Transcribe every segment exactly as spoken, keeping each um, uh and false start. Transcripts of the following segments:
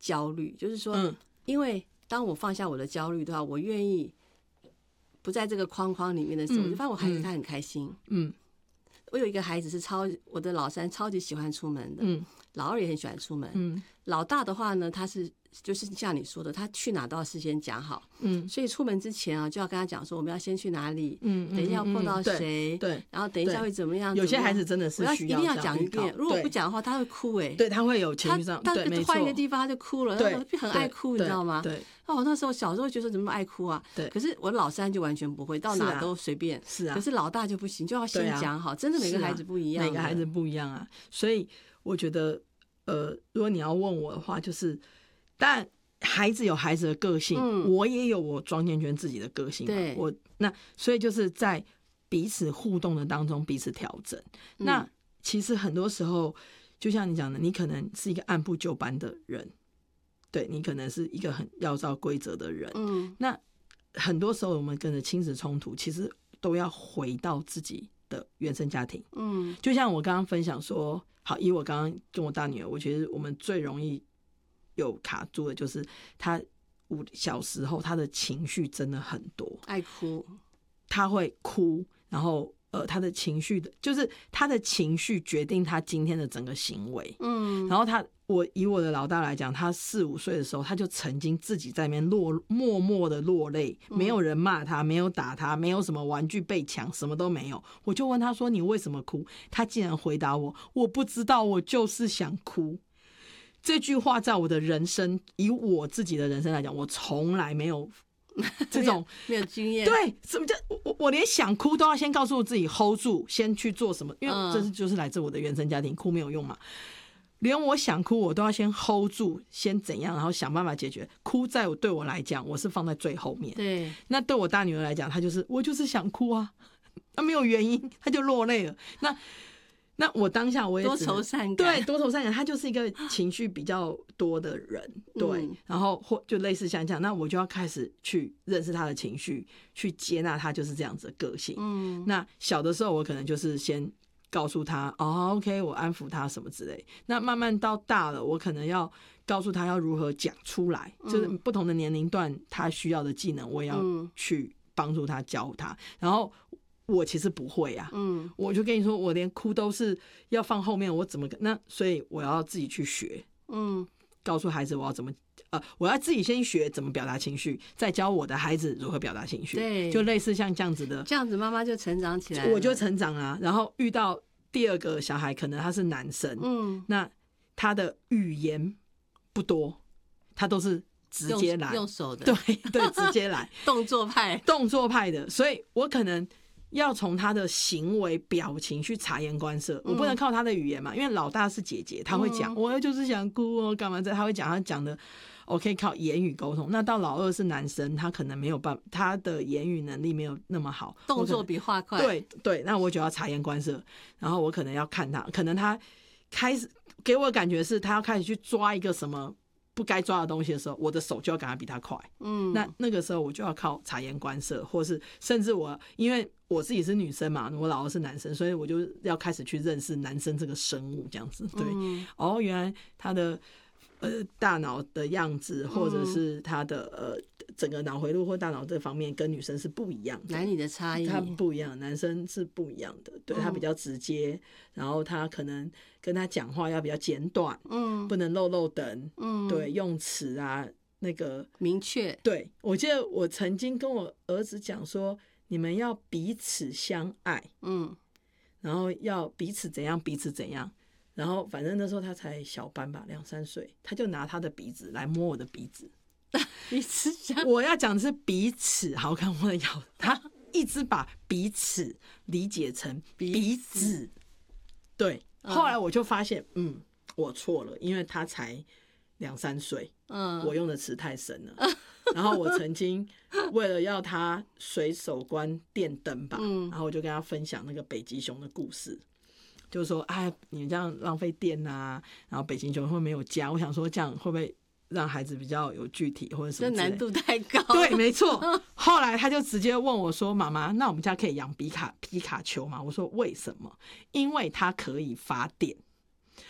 焦虑，就是说， 嗯， 因为当我放下我的焦虑的话，我愿意不在这个框框里面的时候， 嗯、 我就发现我孩子他很开心。 嗯， 我有一个孩子是超，我的老三超级喜欢出门的， 嗯， 老二也很喜欢出门， 嗯， 老大的话呢，他是就是像你说的，他去哪都要事先讲好， 嗯， 所以出门之前啊，就要跟他讲说我们要先去哪里， 嗯， 等一下要碰到谁， 对，对， 然后等一下会怎么样？ 有些孩子真的是需要我要一定要讲一遍，如果不讲的话，他会哭哎、欸， 对，他会有情绪上， 他对，没错， 换一个地方他就哭了， 对， 很爱哭，你知道吗？ 对， 哦，那时候小时候觉得怎么那么爱哭啊？ 对， 可是我老三就完全不会，到哪都随便， 是啊， 可是老大就不行，就要先讲好，真的每个孩子不一样， 每个孩子不一样啊，所以我觉得，呃，如果你要问我的话，就是，但孩子有孩子的个性，嗯、我也有我庄建娟自己的个性嘛， 对， 我那所以就是在彼此互动的当中彼此调整。嗯、那其实很多时候，就像你讲的，你可能是一个按部就班的人，对你可能是一个很要照规则的人，嗯，那很多时候我们跟着亲子冲突，其实都要回到自己的原生家庭，嗯，就像我刚刚分享说，好，以我刚刚跟我大女儿，我觉得我们最容易有卡住的就是她五小时候她的情绪真的很多， 爱哭， 她会哭，然后呃，她的情绪的，就是她的情绪决定她今天的整个行为，嗯，然后她，我以我的老大来讲，他四五岁的时候，他就曾经自己在那边落默默的落泪，没有人骂他，没有打他，没有什么玩具被抢，什么都没有。我就问他说：“你为什么哭？”他竟然回答我：“我不知道，我就是想哭。”这句话在我的人生，以我自己的人生来讲，我从来没有这种没有经验。 对，什么叫我我连想哭都要先告诉我自己 hold 住，先去做什么，因为这是就是来自我的原生家庭，哭没有用嘛。连我想哭我都要先 hold 住，先怎样，然后想办法解决。哭在我对我来讲，我是放在最后面。 对， 那对我大女儿来讲，她就是我就是想哭啊，她没有原因，她就落泪了。那那我当下我也多愁善感， 对，多愁善感，她就是一个情绪比较多的人，对，嗯、然后或就类似像这样，那我就要开始去认识她的情绪，去接纳她就是这样子的个性。嗯，那小的时候我可能就是先告诉他哦 ，OK， 我安抚他什么之类。那慢慢到大了，我可能要告诉他要如何讲出来，嗯、就是不同的年龄段他需要的技能，我也要去帮助他教他。然后我其实不会啊，嗯，我就跟你说，我连哭都是要放后面，我怎么那？所以我要自己去学，嗯，告诉孩子我要怎么。呃，我要自己先学怎么表达情绪，再教我的孩子如何表达情绪。 对， 就类似像这样子的， 这样子妈妈就成长起来了， 我就成长啊。然后遇到第二个小孩，可能他是男生，嗯，那他的语言不多，他都是直接来， 用, 用手的， 对对，直接来， 动作派， 动作派的，所以我可能要从他的行为表情去察言观色，我不能靠他的语言嘛，因为老大是姐姐，他会讲，嗯、我就是想哭哦，干嘛这，他会讲，他讲的。我可以靠言语沟通。那到老二是男生，他可能没有办法，他的言语能力没有那么好， 动作比话快。 对对，那我就要察言观色，然后我可能要看他，可能他开始给我的感觉是他要开始去抓一个什么不该抓的东西的时候，我的手就要赶他比他快。嗯，那那个时候我就要靠察言观色，或是甚至我因为我自己是女生嘛，我老二是男生，所以我就要开始去认识男生这个生物，这样子。对，嗯、哦，原来他的。呃，大脑的样子，或者是他的呃整个脑回路或大脑这方面，跟女生是不一样的， 男女的差异， 他不一样，男生是不一样的，对、嗯、他比较直接，然后他可能跟他讲话要比较简短，嗯，不能漏漏等，嗯，对，用词啊那个明确。 对，我记得我曾经跟我儿子讲说，你们要彼此相爱，嗯，然后要彼此怎样，彼此怎样。然后反正那时候他才小班吧，两三岁，他就拿他的鼻子来摸我的鼻子。 彼此相， 我要讲的是彼此，好看我的咬，他一直把彼此理解成鼻子。对，后来我就发现，嗯，我错了，因为他才两三岁，嗯，我用的词太深了。然后我曾经为了要他随手关电灯吧，嗯，然后我就跟他分享那个北极熊的故事。就是说，哎，你这样浪费电啊，然后北极熊会没有家。我想说，这样会不会让孩子比较有具体或者什么之类？ 这难度太高。 对，没错。后来他就直接问我说：“妈妈，那我们家可以养皮卡皮卡丘吗？”我说：“为什么？因为它可以发电。”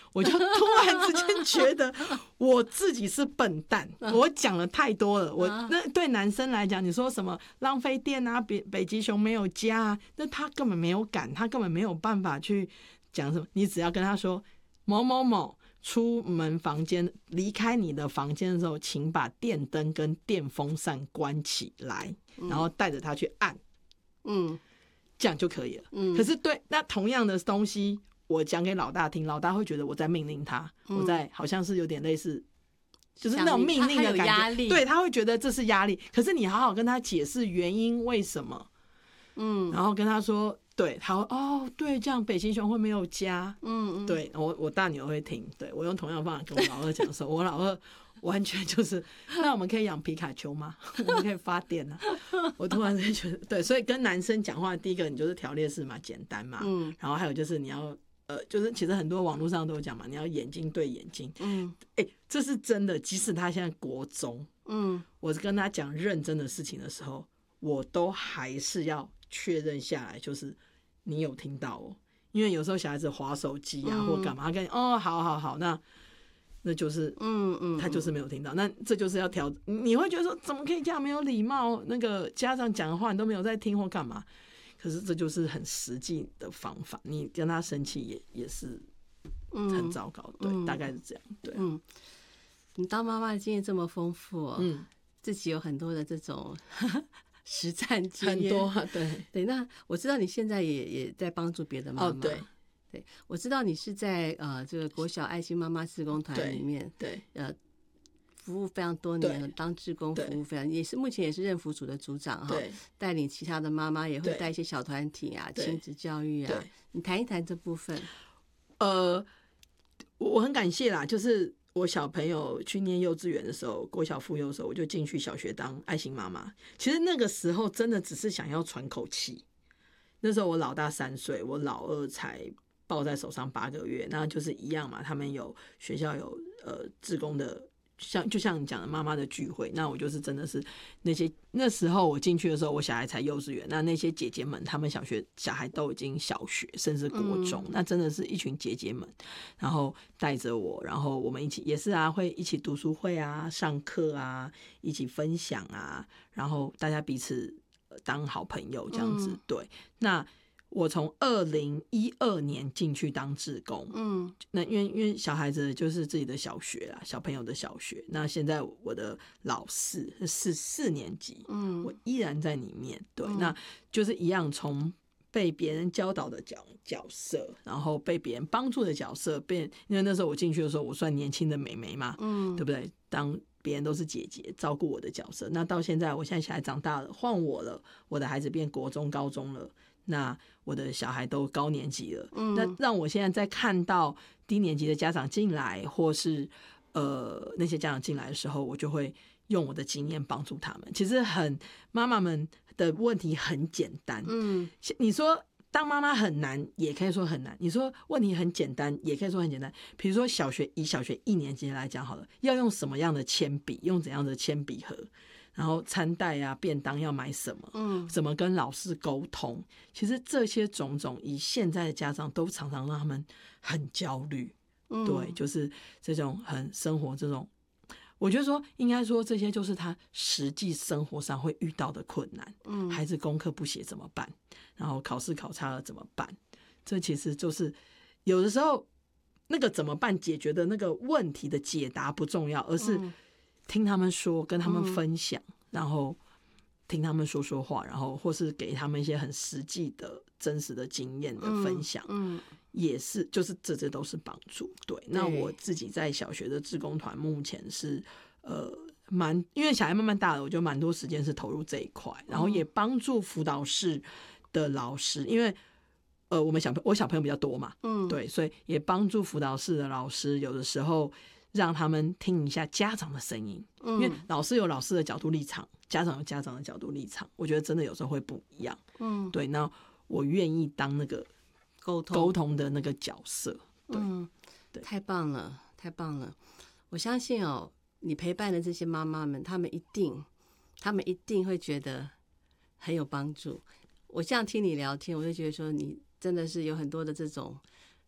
我就突然之间觉得我自己是笨蛋，我讲了太多了。我那对男生来讲，你说什么浪费电啊，北北极熊没有家啊，那他根本没有感，他根本没有办法去讲什么。你只要跟他说某某某出门房间离开你的房间的时候，请把电灯跟电风扇关起来，然后带着他去按，嗯，这样就可以了。嗯，可是对那同样的东西。我讲给老大听，老大会觉得我在命令他，嗯、我在好像是有点类似，就是那种命令的感觉。对，他会觉得这是压力。可是你好好跟他解释原因为什么，嗯，然后跟他说，对，他会哦，对，这样北极熊会没有家，嗯嗯，对我我大女儿会听，对我用同样的方法跟我老二讲说，我老二完全就是，那我们可以养皮卡丘吗？我们可以发电啊！我突然间觉得，对，所以跟男生讲话，第一个你就是条列式嘛，简单嘛，嗯，然后还有就是你要。呃，就是其实很多网络上都有讲嘛，你要眼睛对眼睛，嗯，哎、欸，这是真的。即使他现在国中，嗯，我跟他讲认真的事情的时候，我都还是要确认下来，就是你有听到哦，因为有时候小孩子滑手机啊、嗯、或干嘛，他跟你哦，好好好，那那就是嗯嗯，他就是没有听到，那这就是要调，你会觉得说怎么可以这样没有礼貌？那个家长讲的话你都没有在听或干嘛？可是这就是很实际的方法，你跟他生气也也是很糟糕，嗯、对、嗯，大概是这样，对。 嗯，你当妈妈的经验这么丰富、哦，嗯，自己有很多的这种实战经验， 很多、啊，对对。那我知道你现在也也在帮助别的妈妈，哦， 对对，我知道你是在呃这个国小爱心妈妈志工团里面， 对， 对呃。服务非常多年，当志工服务非常，也是目前也是任服组的组长哈，带领其他的妈妈也会带一些小团体啊，亲子教育啊，你谈一谈这部分。 呃，我很感谢啦，就是我小朋友去念幼稚园的时候，国小附幼的时候，我就进去小学当爱心妈妈。其实那个时候真的只是想要喘口气。那时候我老大三岁，我老二才抱在手上八个月，那就是一样嘛，他们有学校有呃志工的。像就像你讲的妈妈的聚会，那我就是真的是那些那时候我进去的时候，我小孩才幼稚园，那那些姐姐们，他们小学小孩都已经小学甚至国中、嗯，那真的是一群姐姐们，然后带着我，然后我们一起也是啊，会一起读书会啊，上课啊，一起分享啊，然后大家彼此当好朋友这样子，嗯、对，那。我从二零一二年进去当志工，嗯，那因为因为小孩子就是自己的小学啦，小朋友的小学。那现在我的老四是四年级，嗯，我依然在里面，对，嗯、那就是一样从被别人教导的角角色，然后被别人帮助的角色，被因为那时候我进去的时候，我算年轻的妹妹嘛，嗯，对不对？当别人都是姐姐照顾我的角色，那到现在我现在小孩长大了，换我了，我的孩子变国中、高中了。那我的小孩都高年级了，嗯、那让我现在在看到低年级的家长进来，或是呃那些家长进来的时候，我就会用我的经验帮助他们。其实很妈妈们的问题很简单，嗯，你说当妈妈很难，也可以说很难；你说问题很简单，也可以说很简单。比如说小学以小学一年级来讲好了，要用什么样的铅笔，用怎样的铅笔盒。然后餐袋啊，便当要买什么？嗯，怎么跟老师沟通？其实这些种种，以现在的家长都常常让他们很焦虑。嗯，对，就是这种很生活这种，我觉得说应该说这些就是他实际生活上会遇到的困难。嗯，孩子功课不写怎么办？然后考试考差了怎么办？这其实就是有的时候那个怎么办解决的那个问题的解答不重要，而是。嗯听他们说，跟他们分享、嗯，然后听他们说说话，然后或是给他们一些很实际的、真实的经验的分享，嗯，嗯也是，就是这些都是帮助。对，那我自己在小学的志工团目前是呃蛮，因为小孩慢慢大了，我就蛮多时间是投入这一块，然后也帮助辅导室的老师，因为。呃，我们小朋我小朋友比较多嘛，嗯，对，所以也帮助辅导室的老师，有的时候让他们听一下家长的声音，嗯，因为老师有老师的角度立场，家长有家长的角度立场，我觉得真的有时候会不一样，嗯，对，那我愿意当那个沟通沟通的那个角色，对， 嗯，对，太棒了，太棒了，我相信哦，你陪伴的这些妈妈们，她们一定，她们一定会觉得很有帮助。我这样听你聊天，我就觉得说你。真的是有很多的这种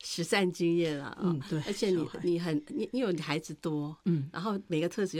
实战经验了啊。 嗯，对。 而且你你很你你有孩子多，嗯，然后每个特质